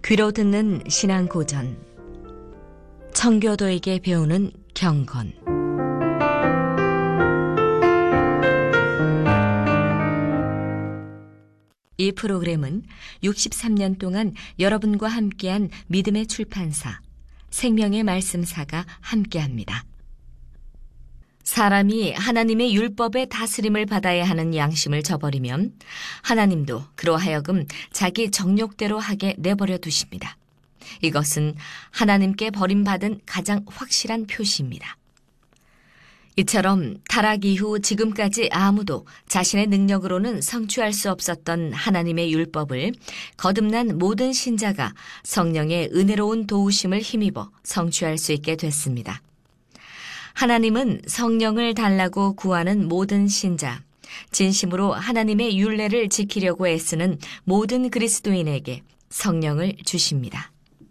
귀로 듣는 신앙 고전, 청교도에게 배우는 경건. 이 프로그램은 63년 동안 여러분과 함께한 믿음의 출판사, 생명의 말씀사가 함께합니다. 사람이 하나님의 율법의 다스림을 받아야 하는 양심을 저버리면 하나님도 그로 하여금 자기 정욕대로 하게 내버려 두십니다. 이것은 하나님께 버림받은 가장 확실한 표시입니다. 이처럼 타락 이후 지금까지 아무도 자신의 능력으로는 성취할 수 없었던 하나님의 율법을 거듭난 모든 신자가 성령의 은혜로운 도우심을 힘입어 성취할 수 있게 됐습니다. 하나님은 성령을 달라고 구하는 모든 신자, 진심으로 하나님의 율례를 지키려고 애쓰는 모든 그리스도인에게 성령을 주십니다.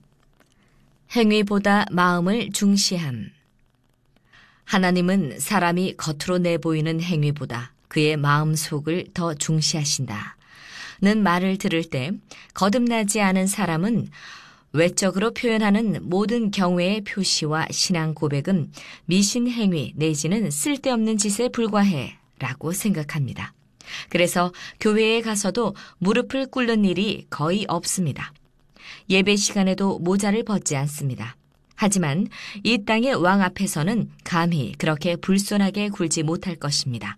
행위보다 마음을 중시함. 하나님은 사람이 겉으로 내보이는 행위보다 그의 마음속을 더 중시하신다 는 말을 들을 때 거듭나지 않은 사람은 외적으로 표현하는 모든 경외의 표시와 신앙 고백은 미신 행위 내지는 쓸데없는 짓에 불과해 라고 생각합니다. 그래서 교회에 가서도 무릎을 꿇는 일이 거의 없습니다. 예배 시간에도 모자를 벗지 않습니다. 하지만 이 땅의 왕 앞에서는 감히 그렇게 불손하게 굴지 못할 것입니다.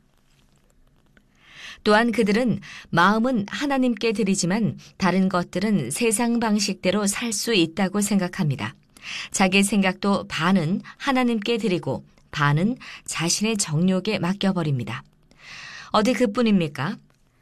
또한 그들은 마음은 하나님께 드리지만 다른 것들은 세상 방식대로 살 수 있다고 생각합니다. 자기 생각도 반은 하나님께 드리고 반은 자신의 정욕에 맡겨버립니다. 어디 그뿐입니까?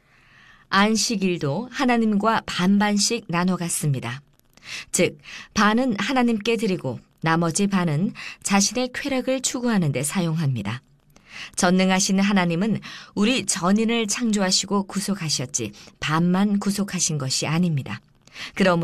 안식일도 하나님과 반반씩 나눠 갔습니다. 즉, 반은 하나님께 드리고 나머지 반은 자신의 쾌락을 추구하는 데 사용합니다. 전능하신 하나님은 우리 전인을 창조하시고 구속하셨지 반만 구속하신 것이 아닙니다. 그러므로